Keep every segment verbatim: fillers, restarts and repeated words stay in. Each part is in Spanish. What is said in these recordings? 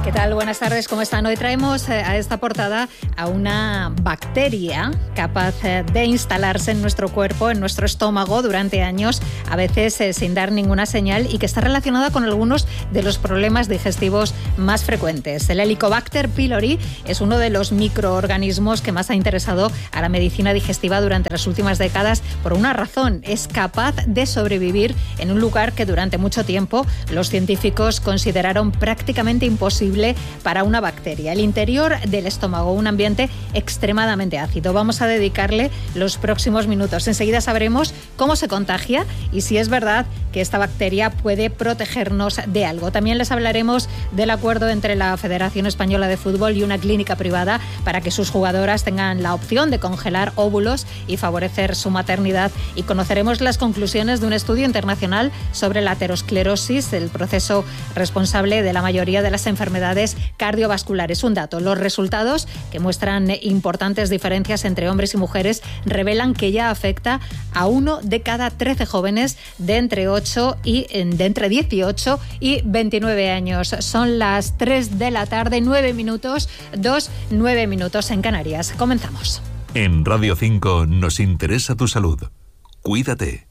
¿Qué tal? Buenas tardes, ¿cómo están? Hoy traemos a esta portada a una bacteria capaz de instalarse en nuestro cuerpo, en nuestro estómago durante años, a veces eh, sin dar ninguna señal, y que está relacionada con algunos de los problemas digestivos más frecuentes. El Helicobacter pylori es uno de los microorganismos que más ha interesado a la medicina digestiva durante las últimas décadas por una razón: es capaz de sobrevivir en un lugar que durante mucho tiempo los científicos consideraron prácticamente imposible para una bacteria. El interior del estómago, un ambiente extremadamente ácido. Vamos a dedicarle los próximos minutos. Enseguida sabremos cómo se contagia y si es verdad que esta bacteria puede protegernos de algo. También les hablaremos del acuerdo entre la Federación Española de Fútbol y una clínica privada para que sus jugadoras tengan la opción de congelar óvulos y favorecer su maternidad. Y conoceremos las conclusiones de un estudio internacional sobre la aterosclerosis, el proceso responsable de la mayoría de las enfermedades cardiovasculares. Un dato: los resultados, que muestran importantes diferencias entre hombres y mujeres, revelan que ya afecta a uno de cada trece jóvenes de entre ocho y de entre dieciocho y veintinueve años. Son las tres de la tarde, nueve minutos, dos, nueve minutos en Canarias. Comenzamos. En Radio cinco nos interesa tu salud. Cuídate.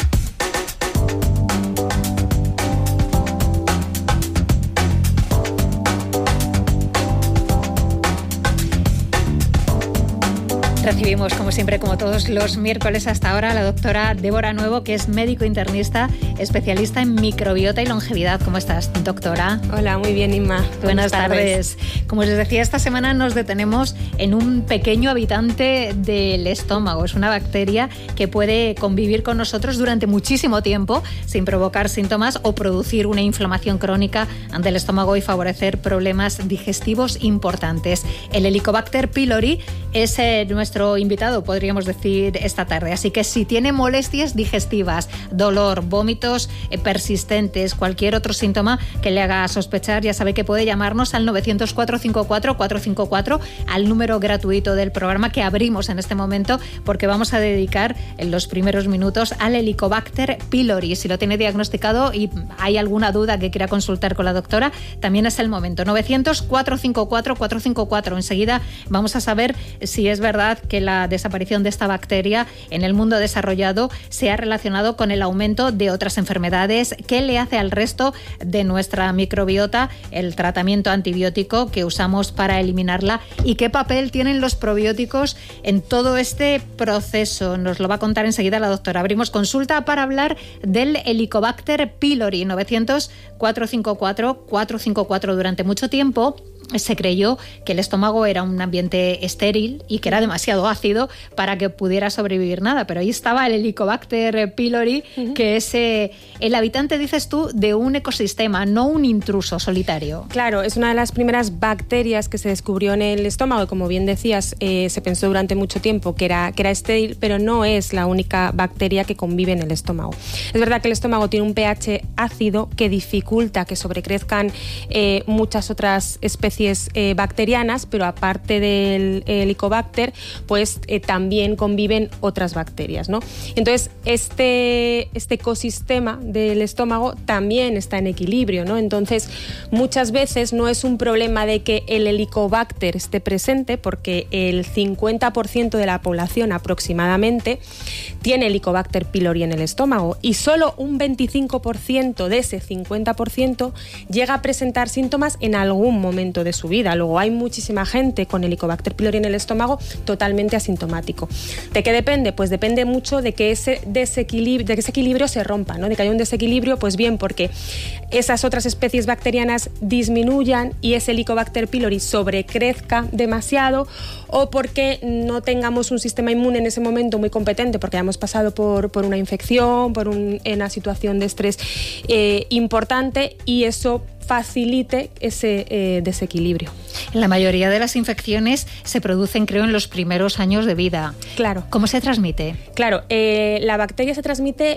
Recibimos, como siempre, como todos los miércoles hasta ahora, a la doctora Débora Nuevo, que es médico internista, especialista en microbiota y longevidad. ¿Cómo estás, doctora? Hola, muy bien, Inma. Buenas, Buenas tardes. tardes. Como les decía, esta semana nos detenemos en un pequeño habitante del estómago. Es una bacteria que puede convivir con nosotros durante muchísimo tiempo sin provocar síntomas o producir una inflamación crónica ante el estómago y favorecer problemas digestivos importantes. El Helicobacter pylori es eh, nuestro Nuestro invitado, podríamos decir, esta tarde. Así que si tiene molestias digestivas, dolor, vómitos eh, persistentes, cualquier otro síntoma que le haga sospechar, ya sabe que puede llamarnos al nueve cero cero, cuatro cinco cuatro, cuatro cinco cuatro, al número gratuito del programa que abrimos en este momento, porque vamos a dedicar en los primeros minutos al Helicobacter pylori. Si lo tiene diagnosticado y hay alguna duda que quiera consultar con la doctora, también es el momento. nueve cero cero, cuatro cinco cuatro, cuatro cinco cuatro. Enseguida vamos a saber si es verdad que la desaparición de esta bacteria en el mundo desarrollado se ha relacionado con el aumento de otras enfermedades. ¿Qué le hace al resto de nuestra microbiota el tratamiento antibiótico que usamos para eliminarla? ¿Y qué papel tienen los probióticos en todo este proceso? Nos lo va a contar enseguida la doctora. Abrimos consulta para hablar del Helicobacter pylori. nueve cero cero, cuatro cinco cuatro, cuatro cinco cuatro. Durante mucho tiempo se creyó que el estómago era un ambiente estéril y que era demasiado ácido para que pudiera sobrevivir nada, pero ahí estaba el Helicobacter pylori, uh-huh. que es eh, el habitante, dices tú, de un ecosistema, no un intruso solitario. Claro, es una de las primeras bacterias que se descubrió en el estómago y, como bien decías, eh, se pensó durante mucho tiempo que era, que era estéril, pero no es la única bacteria que convive en el estómago. Es verdad que el estómago tiene un pH ácido que dificulta que sobrecrezcan eh, muchas otras especies Eh, bacterianas, pero aparte del Helicobacter, pues eh, también conviven otras bacterias, ¿no? Entonces, este, este ecosistema del estómago también está en equilibrio, ¿no? Entonces, muchas veces no es un problema de que el Helicobacter esté presente, porque el cincuenta por ciento de la población aproximadamente tiene Helicobacter pylori en el estómago y solo un veinticinco por ciento de ese cincuenta por ciento llega a presentar síntomas en algún momento de su vida. Luego hay muchísima gente con Helicobacter pylori en el estómago totalmente asintomático. ¿De qué depende? Pues depende mucho de que ese desequilibrio, de que ese equilibrio se rompa, ¿no? De que haya un desequilibrio, pues bien, porque esas otras especies bacterianas disminuyan y ese Helicobacter pylori sobrecrezca demasiado, o porque no tengamos un sistema inmune en ese momento muy competente, porque hayamos pasado por, por una infección, por un, una situación de estrés eh, importante, y eso facilite ese eh, desequilibrio. La mayoría de las infecciones se producen, creo, en los primeros años de vida. Claro. ¿Cómo se transmite? Claro, eh, la bacteria se transmite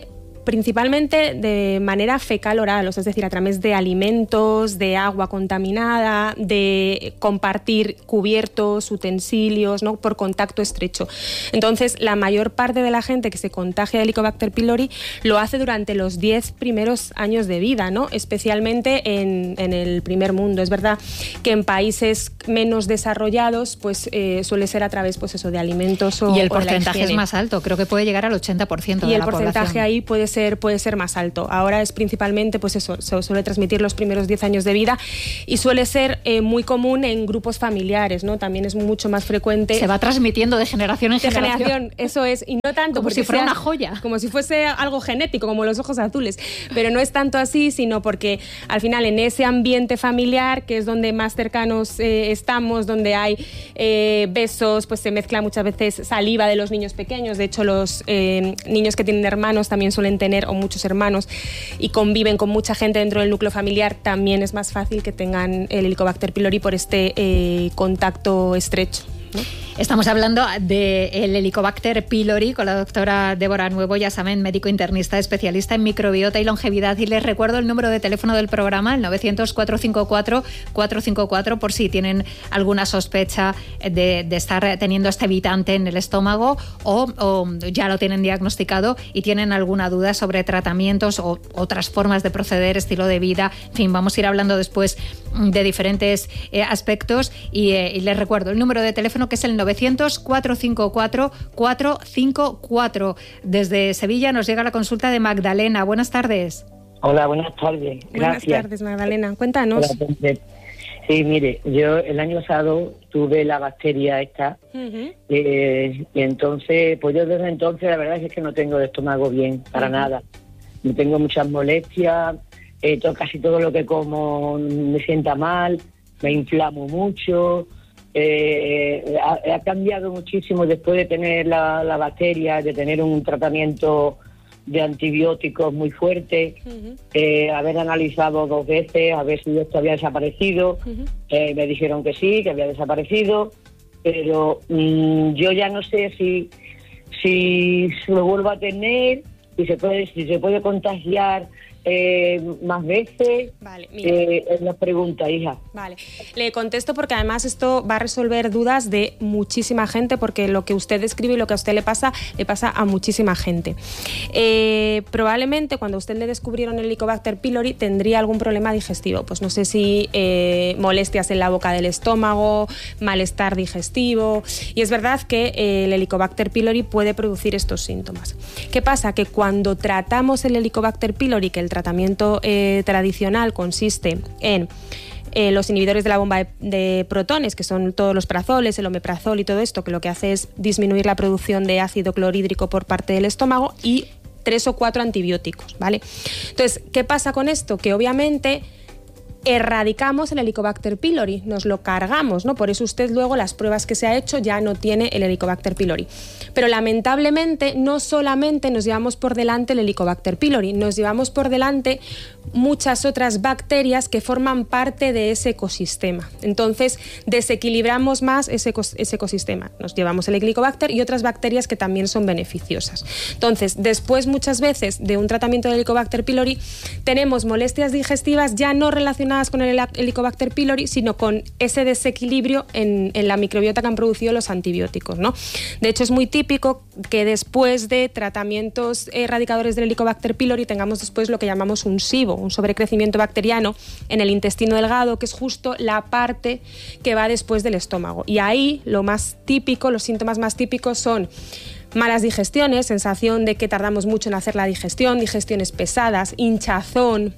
principalmente de manera fecal-oral, o sea, es decir, a través de alimentos, de agua contaminada, de compartir cubiertos, utensilios, ¿no? Por contacto estrecho. Entonces, la mayor parte de la gente que se contagia de Helicobacter pylori lo hace durante los diez primeros años de vida, ¿no? Especialmente en, en el primer mundo. Es verdad que en países menos desarrollados, pues eh, suele ser a través, pues eso, de alimentos o, y el o de la porcentaje es higiene. más alto, creo que puede llegar al ochenta por ciento de y la población. Y el porcentaje ahí puede ser, puede ser más alto. Ahora es principalmente, pues eso, se suele transmitir los primeros diez años de vida y suele ser eh, muy común en grupos familiares, ¿no? También es mucho más frecuente. Se va transmitiendo de generación en de generación. generación. Eso es, y no tanto como si fuera sea, una joya. Como si fuese algo genético, como los ojos azules. Pero no es tanto así, sino porque al final en ese ambiente familiar, que es donde más cercanos eh, estamos, donde hay eh, besos, pues se mezcla muchas veces saliva de los niños pequeños. De hecho, los eh, niños que tienen hermanos también suelen tener, o muchos hermanos, y conviven con mucha gente dentro del núcleo familiar, también es más fácil que tengan el Helicobacter pylori por este eh, contacto estrecho, ¿no? Estamos hablando del Helicobacter pylori con la doctora Débora Nuevo, ya saben, médico internista, especialista en microbiota y longevidad. Y les recuerdo el número de teléfono del programa, el novecientos, cuatrocientos cincuenta y cuatro, cuatrocientos cincuenta y cuatro, por si tienen alguna sospecha de, de estar teniendo este evitante en el estómago o, o ya lo tienen diagnosticado y tienen alguna duda sobre tratamientos o otras formas de proceder, estilo de vida. En fin, vamos a ir hablando después de diferentes eh, aspectos y, eh, y les recuerdo el número de teléfono, que es el novecientos, cuatrocientos cincuenta y cuatro, cuatrocientos cincuenta y cuatro. Desde Sevilla nos llega la consulta de Magdalena. Buenas tardes. Hola, buenas tardes. Gracias. Buenas tardes, Magdalena. Cuéntanos. Hola, sí, mire, yo el año pasado tuve la bacteria esta, uh-huh. eh, y entonces, pues yo desde entonces la verdad es que no tengo el estómago bien, para uh-huh. nada. No tengo muchas molestias, eh, todo, casi todo lo que como me sienta mal, me inflamo mucho. Eh, ha, ha cambiado muchísimo después de tener la, la bacteria, de tener un tratamiento de antibióticos muy fuerte, uh-huh. eh, haber analizado dos veces a ver si esto había desaparecido, uh-huh. eh, me dijeron que sí, que había desaparecido, pero mmm, yo ya no sé si si lo vuelvo a tener, si se puede, si se puede contagiar Eh, más veces. Vale, mira. Eh, es la pregunta, hija. Vale, le contesto porque además esto va a resolver dudas de muchísima gente, porque lo que usted describe y lo que a usted le pasa, le pasa a muchísima gente. Eh, probablemente cuando a usted le descubrieron el Helicobacter pylori tendría algún problema digestivo, pues no sé si eh, molestias en la boca del estómago, malestar digestivo, y es verdad que eh, el Helicobacter pylori puede producir estos síntomas. ¿Qué pasa? Que cuando tratamos el Helicobacter pylori, que el tratamiento eh, tradicional consiste en eh, los inhibidores de la bomba de, de protones, que son todos los prazoles, el omeprazol y todo esto, que lo que hace es disminuir la producción de ácido clorhídrico por parte del estómago, y tres o cuatro antibióticos, ¿vale? Entonces, ¿qué pasa con esto? Que obviamente erradicamos el Helicobacter pylori, nos lo cargamos, ¿no? Por eso usted luego las pruebas que se ha hecho ya no tiene el Helicobacter pylori. Pero lamentablemente no solamente nos llevamos por delante el Helicobacter pylori, nos llevamos por delante muchas otras bacterias que forman parte de ese ecosistema. Entonces desequilibramos más ese, ese ecosistema. Nos llevamos el Helicobacter y otras bacterias que también son beneficiosas. Entonces, después muchas veces de un tratamiento de Helicobacter pylori tenemos molestias digestivas ya no relacionadas con el Helicobacter pylori, sino con ese desequilibrio en, en la microbiota que han producido los antibióticos, ¿no? De hecho, es muy típico que después de tratamientos erradicadores del Helicobacter pylori tengamos después lo que llamamos un SIBO, un sobrecrecimiento bacteriano en el intestino delgado, que es justo la parte que va después del estómago. Y ahí lo más típico, los síntomas más típicos son malas digestiones, sensación de que tardamos mucho en hacer la digestión, digestiones pesadas, hinchazón,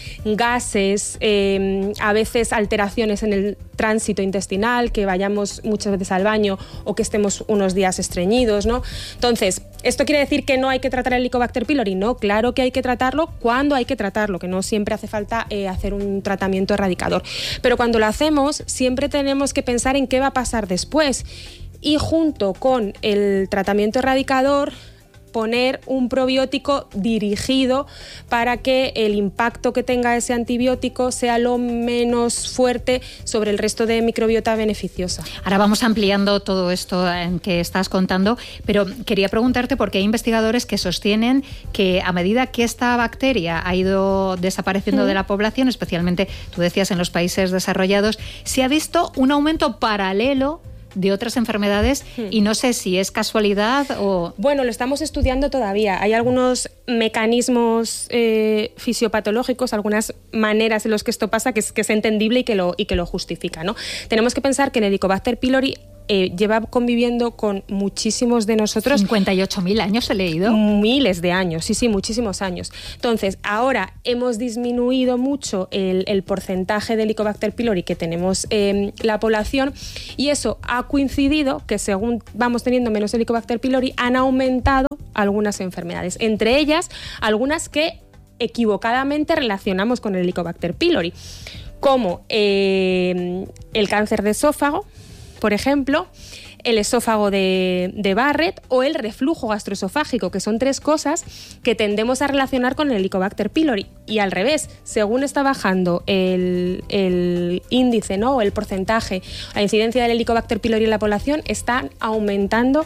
gases, eh, a veces alteraciones en el tránsito intestinal, que vayamos muchas veces al baño o que estemos unos días estreñidos, ¿no? Entonces, ¿esto quiere decir que no hay que tratar el Helicobacter pylori? No, claro que hay que tratarlo cuando hay que tratarlo, que no siempre hace falta eh, hacer un tratamiento erradicador. Pero cuando lo hacemos, siempre tenemos que pensar en qué va a pasar después. Y junto con el tratamiento erradicador, poner un probiótico dirigido para que el impacto que tenga ese antibiótico sea lo menos fuerte sobre el resto de microbiota beneficiosa. Ahora vamos ampliando todo esto en que estás contando, pero quería preguntarte porque hay investigadores que sostienen que a medida que esta bacteria ha ido desapareciendo mm. de la población, especialmente, tú decías, en los países desarrollados, se ha visto un aumento paralelo de otras enfermedades hmm. y no sé si es casualidad o... Bueno, lo estamos estudiando todavía. Hay algunos mecanismos eh, fisiopatológicos, algunas maneras en las que esto pasa que es, que es entendible y que lo, y que lo justifica, ¿no? Tenemos que pensar que el Helicobacter pylori Eh, lleva conviviendo con muchísimos de nosotros. cincuenta y ocho mil años he leído. Miles de años, sí, sí, muchísimos años. Entonces, ahora hemos disminuido mucho el, el porcentaje de Helicobacter pylori que tenemos en eh, la población, y eso ha coincidido que según vamos teniendo menos Helicobacter pylori han aumentado algunas enfermedades, entre ellas algunas que equivocadamente relacionamos con el Helicobacter pylori, como eh, el cáncer de esófago, por ejemplo, el esófago de, de Barrett o el reflujo gastroesofágico, que son tres cosas que tendemos a relacionar con el Helicobacter pylori. Y al revés, según está bajando el, el índice, ¿no?, o el porcentaje, la incidencia del Helicobacter pylori en la población, están aumentando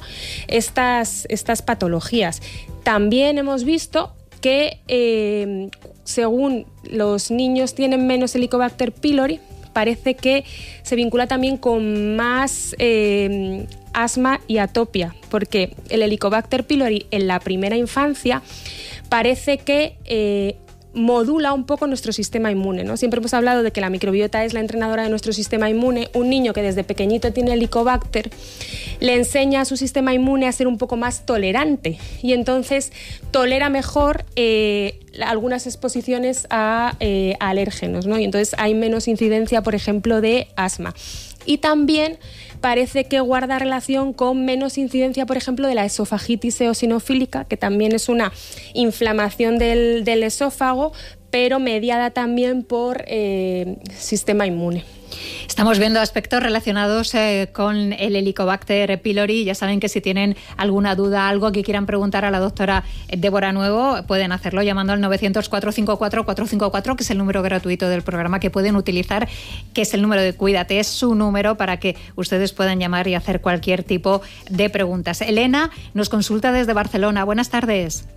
estas, estas patologías. También hemos visto que eh, según los niños tienen menos Helicobacter pylori, parece que se vincula también con más eh, asma y atopia, porque el Helicobacter pylori en la primera infancia parece que eh, modula un poco nuestro sistema inmune, ¿no? Siempre hemos hablado de que la microbiota es la entrenadora de nuestro sistema inmune. Un niño que desde pequeñito tiene Helicobacter le enseña a su sistema inmune a ser un poco más tolerante y entonces tolera mejor eh, algunas exposiciones a, eh, a alérgenos, ¿no? Y entonces hay menos incidencia, por ejemplo, de asma. Y también parece que guarda relación con menos incidencia, por ejemplo, de la esofagitis eosinofílica, que también es una inflamación del, del esófago, pero mediada también por eh, sistema inmune. Estamos viendo aspectos relacionados eh, con el Helicobacter pylori. Ya saben que si tienen alguna duda, algo que quieran preguntar a la doctora Débora Nuevo, pueden hacerlo llamando al novecientos, cuatrocientos cincuenta y cuatro, cuatrocientos cincuenta y cuatro, que es el número gratuito del programa que pueden utilizar, que es el número de Cuídate, es su número para que ustedes puedan llamar y hacer cualquier tipo de preguntas. Elena nos consulta desde Barcelona. Buenas tardes.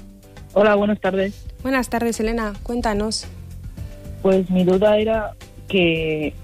Hola, buenas tardes. Buenas tardes, Elena. Cuéntanos. Pues mi duda era que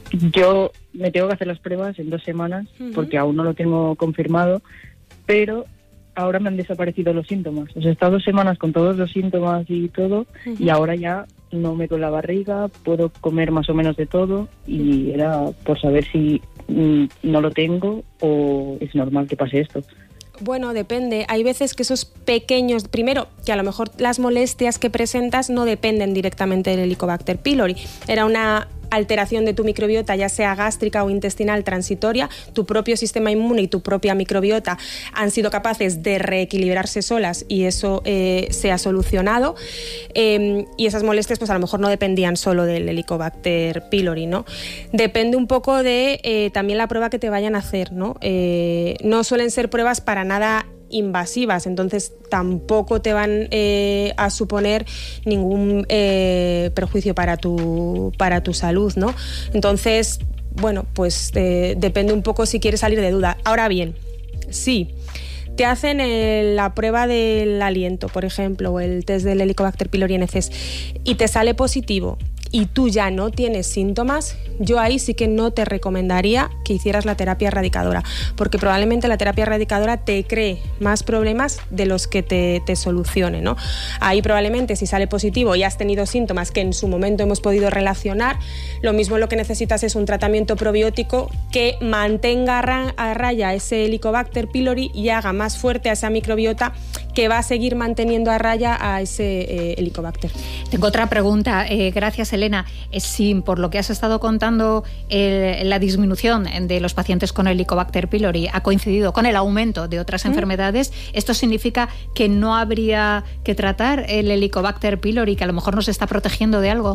yo me tengo que hacer las pruebas en dos semanas, uh-huh. porque aún no lo tengo confirmado, pero ahora me han desaparecido los síntomas. O sea, he estado dos semanas con todos los síntomas y todo, uh-huh. y ahora ya no me duele la barriga, puedo comer más o menos de todo, y era por saber si mm, no lo tengo o es normal que pase esto. Bueno, depende. Hay veces que esos pequeños, primero, que a lo mejor las molestias que presentas no dependen directamente del Helicobacter pylori. Era una alteración de tu microbiota, ya sea gástrica o intestinal transitoria. Tu propio sistema inmune y tu propia microbiota han sido capaces de reequilibrarse solas y eso eh, se ha solucionado. Eh, y esas molestias, pues a lo mejor no dependían solo del Helicobacter pylori, ¿no? Depende un poco de eh, también la prueba que te vayan a hacer, ¿no? Eh, no suelen ser pruebas para nada invasivas, entonces tampoco te van eh, a suponer ningún eh, perjuicio para tu, para tu salud, ¿no? Entonces, bueno, pues eh, depende un poco si quieres salir de duda. Ahora bien, sí, te hacen el, la prueba del aliento, por ejemplo, o el test del Helicobacter pylori en heces y te sale positivo y tú ya no tienes síntomas, yo ahí sí que no te recomendaría que hicieras la terapia erradicadora, porque probablemente la terapia erradicadora te cree más problemas de los que te, te solucione, ¿no? Ahí probablemente si sale positivo y has tenido síntomas que en su momento hemos podido relacionar, lo mismo lo que necesitas es un tratamiento probiótico que mantenga a raya ese Helicobacter pylori y haga más fuerte a esa microbiota que va a seguir manteniendo a raya a ese eh, Helicobacter. Tengo otra pregunta. Eh, gracias, Elena. Eh, si por lo que has estado contando eh, la disminución de los pacientes con Helicobacter pylori ha coincidido con el aumento de otras ¿Mm? enfermedades, ¿esto significa que no habría que tratar el Helicobacter pylori, que a lo mejor nos está protegiendo de algo?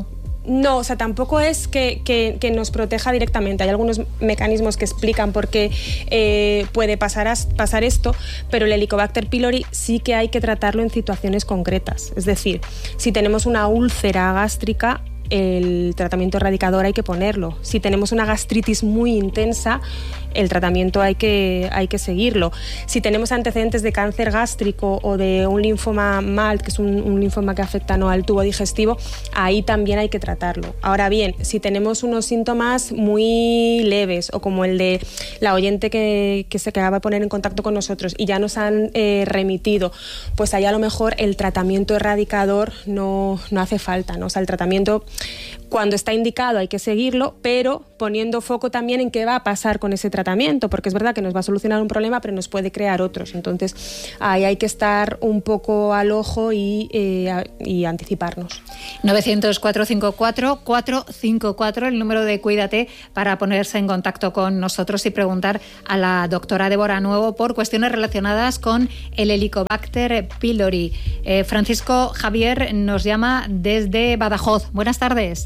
No, o sea, tampoco es que, que, que nos proteja directamente. Hay algunos mecanismos que explican por qué eh, puede pasar, as, pasar esto, pero el Helicobacter pylori sí que hay que tratarlo en situaciones concretas. Es decir, si tenemos una úlcera gástrica, el tratamiento erradicador hay que ponerlo. Si tenemos una gastritis muy intensa, el tratamiento hay que, hay que seguirlo. Si tenemos antecedentes de cáncer gástrico o de un linfoma M A L T, que es un, un linfoma que afecta no al tubo digestivo, ahí también hay que tratarlo. Ahora bien, si tenemos unos síntomas muy leves o como el de la oyente que, que se acaba de poner en contacto con nosotros y ya nos han eh, remitido, pues ahí a lo mejor el tratamiento erradicador no, no hace falta, ¿no? O sea, el tratamiento, cuando está indicado, hay que seguirlo, pero poniendo foco también en qué va a pasar con ese tratamiento, porque es verdad que nos va a solucionar un problema, pero nos puede crear otros. Entonces, ahí hay que estar un poco al ojo y, eh, y anticiparnos. novecientos, cuatrocientos cincuenta y cuatro, cuatrocientos cincuenta y cuatro, el número de Cuídate, para ponerse en contacto con nosotros y preguntar a la doctora Débora Nuevo por cuestiones relacionadas con el Helicobacter pylori. Eh, Francisco Javier nos llama desde Badajoz. Buenas tardes.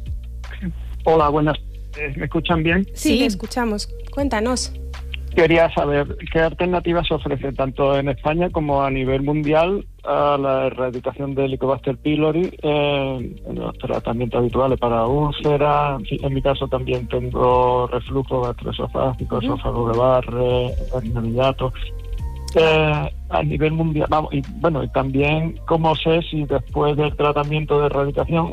Hola, buenas. ¿Me escuchan bien? Sí, sí, te escuchamos. Cuéntanos. Quería saber qué alternativas ofrece tanto en España como a nivel mundial a la erradicación del Helicobacter pylori eh, en los tratamientos habituales para úlceras. En mi caso también tengo reflujo gastroesofágico, uh-huh. esófago de Barre, hernia de hiato. Eh, a nivel mundial, vamos, y bueno, y también cómo sé si después del tratamiento de erradicación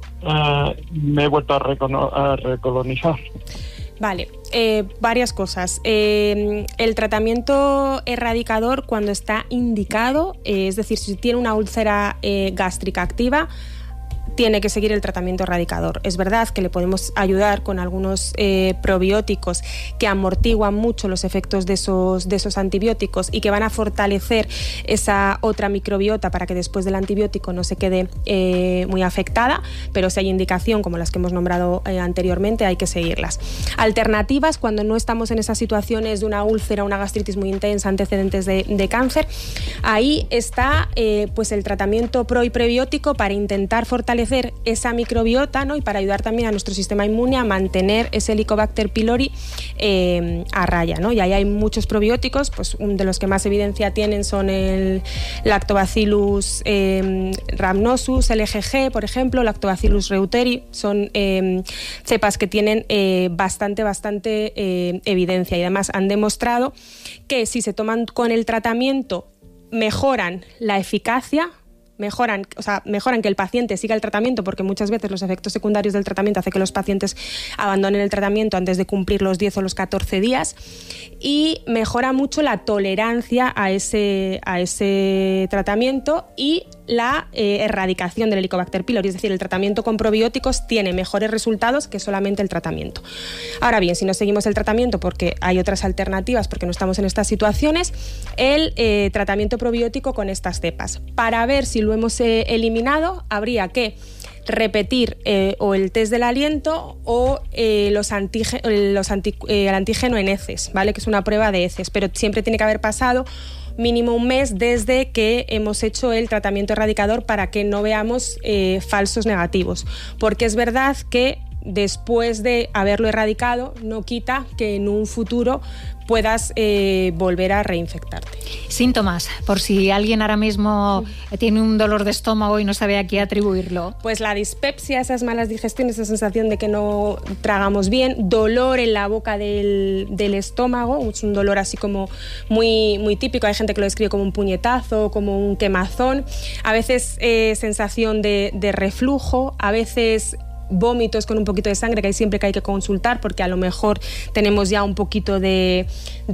eh, me he vuelto a, recono- a recolonizar. Vale, eh, varias cosas. Eh, el tratamiento erradicador, cuando está indicado, eh, es decir, si tiene una úlcera eh, gástrica activa, tiene que seguir el tratamiento erradicador. Es verdad que le podemos ayudar con algunos eh, probióticos que amortiguan mucho los efectos de esos, de esos antibióticos y que van a fortalecer esa otra microbiota para que después del antibiótico no se quede eh, muy afectada, pero si hay indicación, como las que hemos nombrado eh, anteriormente, hay que seguirlas. Alternativas, cuando no estamos en esas situaciones de una úlcera, una gastritis muy intensa, antecedentes de, de cáncer, ahí está eh, pues el tratamiento pro y prebiótico para intentar fortalecer esa microbiota, ¿no? Y para ayudar también a nuestro sistema inmune a mantener ese Helicobacter pylori eh, a raya, ¿no? Y ahí hay muchos probióticos, pues uno de los que más evidencia tienen son el Lactobacillus eh, rhamnosus, L G G, por ejemplo, Lactobacillus reuteri, son eh, cepas que tienen eh, bastante, bastante eh, evidencia y además han demostrado que si se toman con el tratamiento mejoran la eficacia, mejoran, o sea, mejoran que el paciente siga el tratamiento, porque muchas veces los efectos secundarios del tratamiento hacen que los pacientes abandonen el tratamiento antes de cumplir los diez o los catorce días, y mejora mucho la tolerancia a ese, a ese tratamiento y la eh, erradicación del Helicobacter pylori, es decir, el tratamiento con probióticos tiene mejores resultados que solamente el tratamiento. Ahora bien, si no seguimos el tratamiento porque hay otras alternativas, porque no estamos en estas situaciones, el eh, tratamiento probiótico con estas cepas. Para ver si lo hemos eh, eliminado, habría que repetir eh, o el test del aliento o eh, los antige- los anti- eh, el antígeno en heces, ¿vale? Que es una prueba de heces, pero siempre tiene que haber pasado mínimo un mes desde que hemos hecho el tratamiento erradicador para que no veamos eh, falsos negativos, porque es verdad que después de haberlo erradicado no quita que en un futuro puedas eh, volver a reinfectarte. Síntomas, por si alguien ahora mismo tiene un dolor de estómago y no sabe a qué atribuirlo. Pues la dispepsia, esas malas digestiones, esa sensación de que no tragamos bien, dolor en la boca del, del estómago, es un dolor así como muy, muy típico, hay gente que lo describe como un puñetazo, como un quemazón, a veces eh, sensación de, de reflujo, a veces vómitos con un poquito de sangre, que hay siempre que hay que consultar porque a lo mejor tenemos ya un poquito de,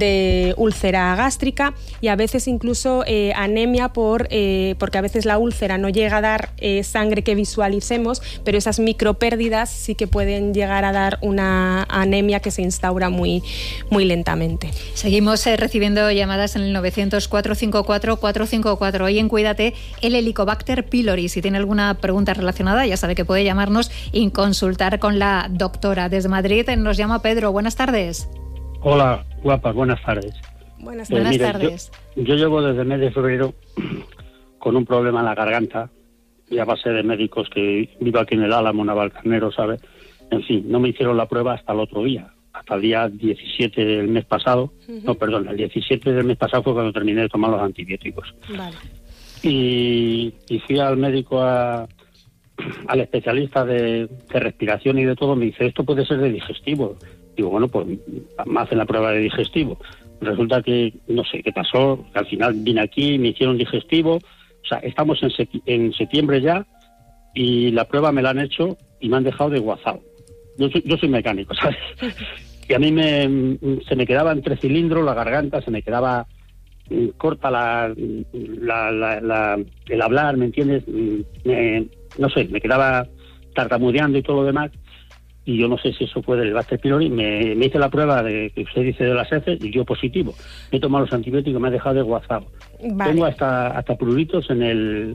de úlcera gástrica, y a veces incluso eh, anemia por, eh, porque a veces la úlcera no llega a dar eh, sangre que visualicemos, pero esas micropérdidas sí que pueden llegar a dar una anemia que se instaura muy, muy lentamente. Seguimos eh, recibiendo llamadas en el novecientos, cuatrocientos cincuenta y cuatro, cuatrocientos cincuenta y cuatro. Hoy en Cuídate, el Helicobacter pylori. Si tiene alguna pregunta relacionada, ya sabe que puede llamarnos y consultar con la doctora. Desde Madrid nos llama Pedro. Buenas tardes. Hola, guapa, buenas tardes. Buenas, eh, buenas mire, tardes. Yo, yo llevo desde el mes de febrero con un problema en la garganta y a base de médicos que vivo aquí en el Álamo, Navalcarnero, ¿sabes? En fin, no me hicieron la prueba hasta el otro día, hasta el día diecisiete del mes pasado. Uh-huh. No, perdón, el diecisiete del mes pasado fue cuando terminé de tomar los antibióticos. Vale. Y, y fui al médico, a, al especialista de, de respiración y de todo, me dice, esto puede ser de digestivo. Digo, bueno, pues me hacen la prueba de digestivo. Resulta que, no sé qué pasó, que al final vine aquí, me hicieron digestivo. O sea, estamos en, seti- en septiembre ya y la prueba me la han hecho y me han dejado de guazao. Yo soy, yo soy mecánico, ¿sabes? Y a mí me, se me quedaba entre cilindros, la garganta, se me quedaba corta la, la, la, la el hablar, ¿me entiendes? Me, no sé, me quedaba tartamudeando y todo lo demás. Y yo no sé si eso fue del Bacter pylori. Me, me hice la prueba de que usted dice de las heces y yo positivo. Me he tomado los antibióticos y me ha dejado de guazado. Vale. Tengo hasta hasta pruritos en el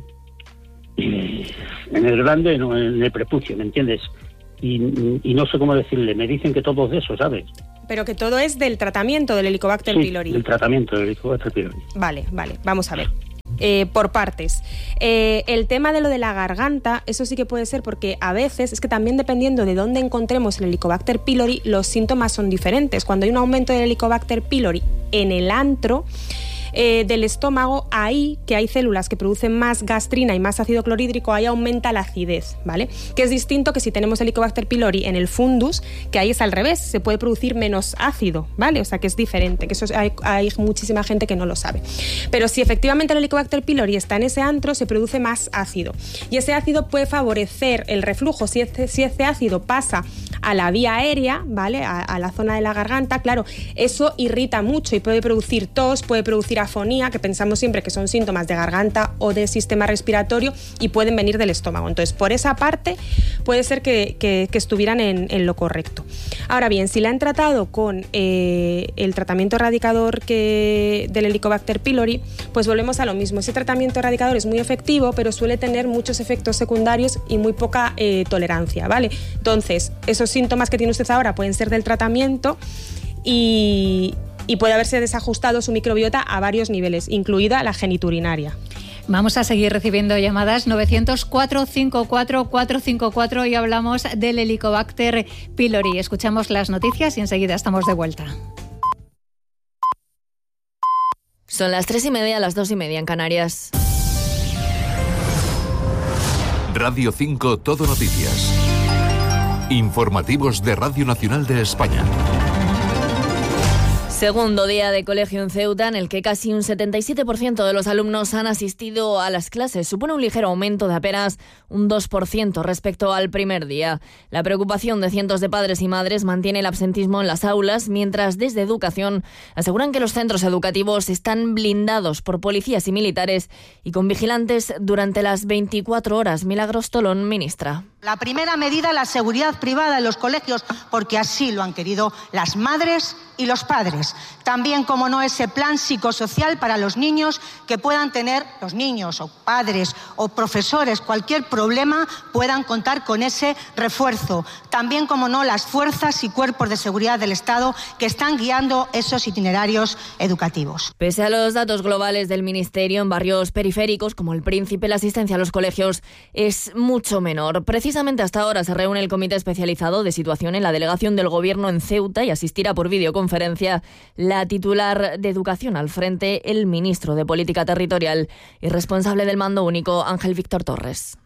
en el grande, no, en el prepucio, ¿me entiendes? Y, y no sé cómo decirle. Me dicen que todo es de eso, ¿sabes? Pero que todo es del tratamiento del Helicobacter sí, pylori. del tratamiento del Helicobacter pylori. Vale, vale. Vamos a ver. Eh, por partes. Eh, el tema de lo de la garganta, eso sí que puede ser porque a veces, es que también dependiendo de dónde encontremos el Helicobacter pylori, los síntomas son diferentes. Cuando hay un aumento del Helicobacter pylori en el antro eh, del estómago, ahí que hay células que producen más gastrina y más ácido clorhídrico, ahí aumenta la acidez, ¿vale? Que es distinto que si tenemos Helicobacter pylori en el fundus, que ahí es al revés, se puede producir menos ácido, ¿vale? O sea que es diferente, que eso hay, hay muchísima gente que no lo sabe. Pero si efectivamente el Helicobacter pylori está en ese antro, se produce más ácido. Y ese ácido puede favorecer el reflujo. Si ese, si ese ácido pasa a la vía aérea, ¿vale? A, a la zona de la garganta, claro, eso irrita mucho y puede producir tos, puede producir afonía, que pensamos siempre que son síntomas de garganta o de sistema respiratorio y pueden venir del estómago. Entonces, por esa parte, puede ser que, que, que estuvieran en, en lo correcto. Ahora bien, si la han tratado con eh, el tratamiento erradicador que, del Helicobacter pylori, pues volvemos a lo mismo. Ese tratamiento erradicador es muy efectivo, pero suele tener muchos efectos secundarios y muy poca eh, tolerancia, ¿vale? Entonces, esos síntomas que tiene usted ahora pueden ser del tratamiento y, y puede haberse desajustado su microbiota a varios niveles, incluida la geniturinaria. Vamos a seguir recibiendo llamadas novecientos cuatro cincuenta y cuatro cuatrocientos cincuenta y cuatro y hablamos del Helicobacter pylori. Escuchamos las noticias y enseguida estamos de vuelta. Son las tres y media, las dos y media en Canarias. Radio cinco Todo Noticias. Informativos de Radio Nacional de España. Segundo día de colegio en Ceuta, en el que casi un setenta y siete por ciento de los alumnos han asistido a las clases. Supone un ligero aumento de apenas un dos por ciento respecto al primer día. La preocupación de cientos de padres y madres mantiene el absentismo en las aulas, mientras desde Educación aseguran que los centros educativos están blindados por policías y militares y con vigilantes durante las veinticuatro horas. Milagros Tolón, ministra. La primera medida, la seguridad privada en los colegios, porque así lo han querido las madres y los padres. También, como no, ese plan psicosocial para los niños que puedan tener, los niños o padres o profesores, cualquier problema, puedan contar con ese refuerzo. También, como no, las fuerzas y cuerpos de seguridad del Estado que están guiando esos itinerarios educativos. Pese a los datos globales del Ministerio, en barrios periféricos como El Príncipe, la asistencia a los colegios es mucho menor. Precisamente hasta ahora se reúne el Comité Especializado de Situación en la Delegación del Gobierno en Ceuta y asistirá por videoconferencia la titular de Educación al frente, el ministro de Política Territorial y responsable del mando único, Ángel Víctor Torres.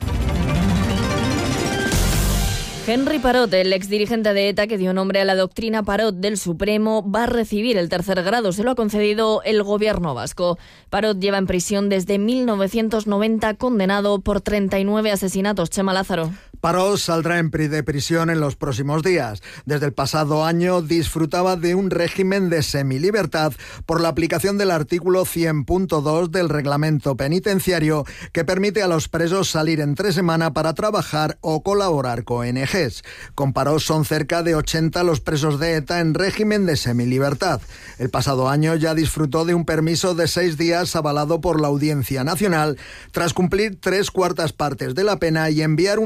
Henry Parot, el exdirigente de ETA que dio nombre a la doctrina Parot del Supremo, va a recibir el tercer grado. Se lo ha concedido el gobierno vasco. Parot lleva en prisión desde mil novecientos noventa, condenado por treinta y nueve asesinatos. Chema Lázaro. Parot saldrá en pri- de prisión en los próximos días. Desde el pasado año disfrutaba de un régimen de semilibertad por la aplicación del artículo cien punto dos del reglamento penitenciario, que permite a los presos salir entre semana para trabajar o colaborar con O N Ges. Con Parot son cerca de ochenta los presos de ETA en régimen de semilibertad. El pasado año ya disfrutó de un permiso de seis días avalado por la Audiencia Nacional tras cumplir tres cuartas partes de la pena y enviar una carta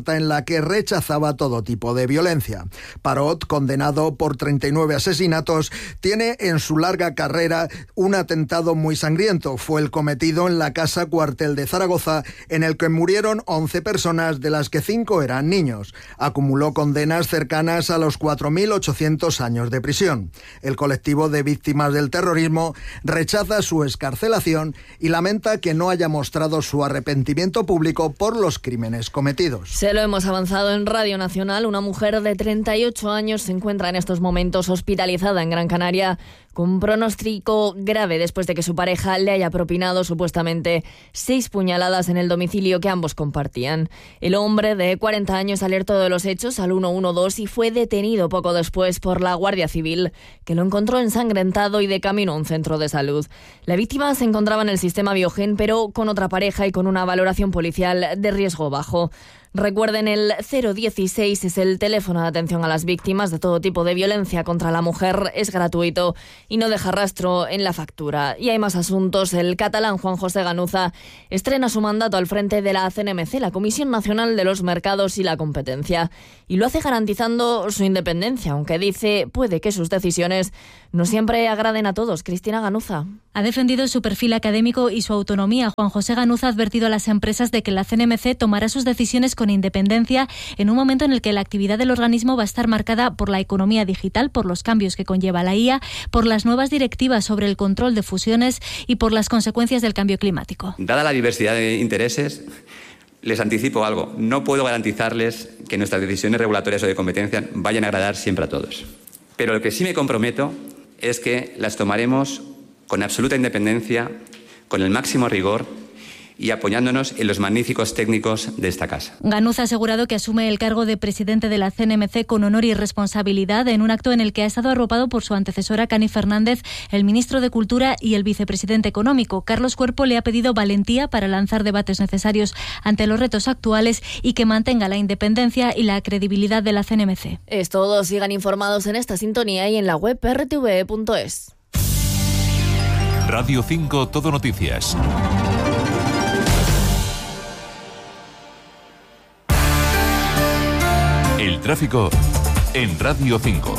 carta en la que rechazaba todo tipo de violencia. Parot, condenado por treinta y nueve asesinatos, tiene en su larga carrera un atentado muy sangriento. Fue el cometido en la casa cuartel de Zaragoza, en el que murieron once personas, de las que cinco eran niños. Acumuló condenas cercanas a los cuatro mil ochocientos años de prisión. El colectivo de víctimas del terrorismo rechaza su excarcelación y lamenta que no haya mostrado su arrepentimiento público por los crímenes cometidos. Se lo hemos avanzado en Radio Nacional. Una mujer de treinta y ocho años se encuentra en estos momentos hospitalizada en Gran Canaria con un pronóstico grave después de que su pareja le haya propinado supuestamente seis puñaladas en el domicilio que ambos compartían. El hombre de cuarenta años alertó de los hechos al uno uno dos y fue detenido poco después por la Guardia Civil, que lo encontró ensangrentado y de camino a un centro de salud. La víctima se encontraba en el sistema Biogen, pero con otra pareja y con una valoración policial de riesgo bajo. Recuerden, el cero dieciséis es el teléfono de atención a las víctimas de todo tipo de violencia contra la mujer. Es gratuito y no deja rastro en la factura. Y hay más asuntos. El catalán Juan José Ganuza estrena su mandato al frente de la C N M C, la Comisión Nacional de los Mercados y la Competencia. Y lo hace garantizando su independencia, aunque dice puede que sus decisiones no siempre agraden a todos. Cristina Ganuza. Ha defendido su perfil académico y su autonomía. Juan José Ganuza ha advertido a las empresas de que la C N M C tomará sus decisiones con independencia en un momento en el que la actividad del organismo va a estar marcada por la economía digital, por los cambios que conlleva la I A, por las nuevas directivas sobre el control de fusiones y por las consecuencias del cambio climático. Dada la diversidad de intereses, les anticipo algo. No puedo garantizarles que nuestras decisiones regulatorias o de competencia vayan a agradar siempre a todos. Pero lo que sí me comprometo es que las tomaremos con absoluta independencia, con el máximo rigor y apoyándonos en los magníficos técnicos de esta casa. Ganuza ha asegurado que asume el cargo de presidente de la C N M C con honor y responsabilidad, en un acto en el que ha estado arropado por su antecesora Cani Fernández, el ministro de Cultura y el vicepresidente económico. Carlos Cuerpo le ha pedido valentía para lanzar debates necesarios ante los retos actuales y que mantenga la independencia y la credibilidad de la C N M C. Es todo. Sigan informados en esta sintonía y en la web r t v punto es. Radio cinco Todo Noticias. El tráfico en Radio cinco.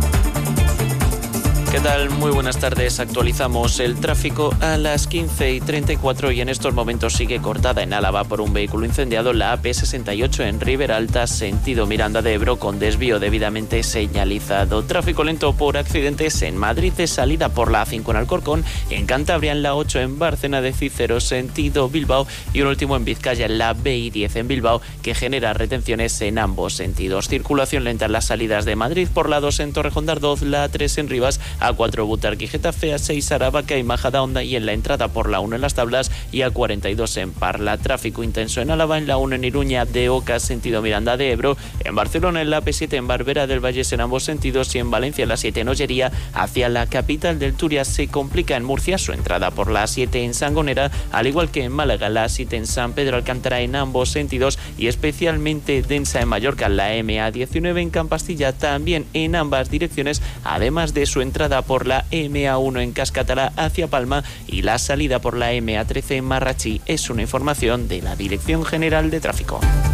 ¿Qué tal? Muy buenas tardes. Actualizamos el tráfico a las quince y treinta y cuatro y en estos momentos sigue cortada en Álava por un vehículo incendiado la A P sesenta y ocho en Ribera Alta, sentido Miranda de Ebro, con desvío debidamente señalizado. Tráfico lento por accidentes en Madrid de salida por la A cinco en Alcorcón, en Cantabria en la ocho en Bárcena de Cícero, sentido Bilbao, y un último en Vizcaya en la B I diez en Bilbao, que genera retenciones en ambos sentidos. Circulación lenta en las salidas de Madrid por la dos en Torrejón de Ardoz, la A tres en Rivas, A cuatro Butarque y Getafe, A seis Aravaca y Majadahonda y en la entrada por la uno en Las Tablas y A cuarenta y dos en Parla. Tráfico intenso en Álava, en la uno en Iruña de Oca, sentido Miranda de Ebro, en Barcelona en la A P siete en Barbera del Vallés en ambos sentidos y en Valencia en la siete en Ollería hacia la capital del Turia. Se complica en Murcia su entrada por la A siete en Sangonera, al igual que en Málaga la A siete en San Pedro Alcántara en ambos sentidos y especialmente densa en Mallorca la M A diecinueve en Campastilla también en ambas direcciones, además de su entrada por la M A uno en Cascatala hacia Palma y la salida por la M A trece en Marrachí. Es una información de la Dirección General de Tráfico.